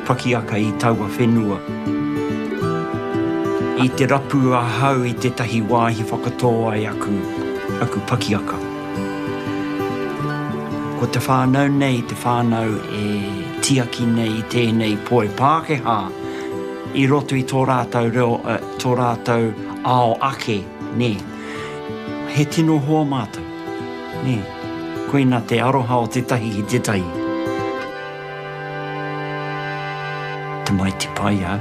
pakiaka i taua whenua. I te rapu a hau i te tahi wāhi whakatoa ai aku pakiaka. Ko te whānau nei, te whānau e tiaki nei i tēnei poe Pākehā i roto i tō rātou ao ake, ne. He tino hoa mātou, ne. Koina te aroha o te tahi i te tahi. Te mai te pai au.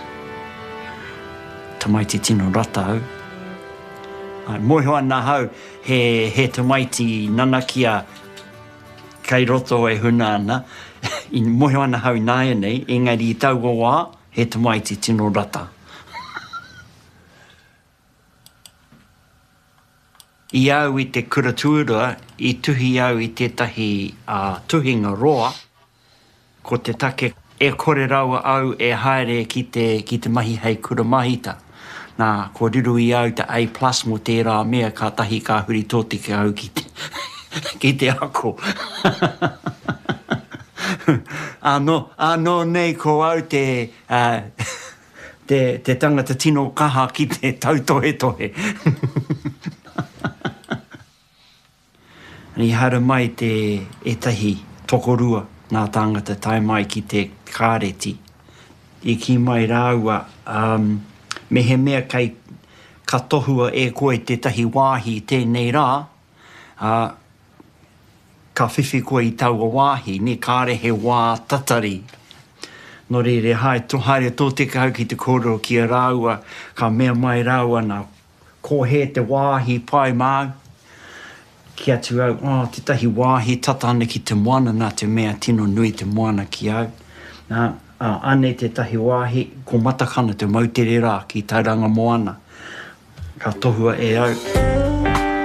Te mai te tino rata au. Moe hoa nā hau, he te mai te nanakia kei roto e huna ana. I mohe ana hau nāia nei, engari i tauga wā, he te mai te tino rata. I au i te kuratuura, i tuhi au i tētahi tuhinga roa, ko te take e kore raua au e haere ki te mahi hei kuramahita. Nā, ko riru i au te A+ mo tērā mea ka tahi ka huri tōtike au ki te ako. Anō nei ko au te tangata tino kaha ki te tautohe. I hara mai e tahi tokorua nā tangata tai mai ki te kāreti. I ki mai rāua, me he mea ka tohua e koe te tahi wāhi tēnei rā, ka whiwhi koe i taua wāhi, ne kāre he wā tatari. Nō rere, haere tō te kau ki te kōrero ki a rāua, ka mea mai rāua nā ko he te wāhi pai māu. Ki atu au, te tahi wāhi tata ana ki te moana, nā te mea tino nui te moana ki au. Ane te tahi wāhi, ko matakana te mautere rā ki tauranga moana. Ka tohua e au.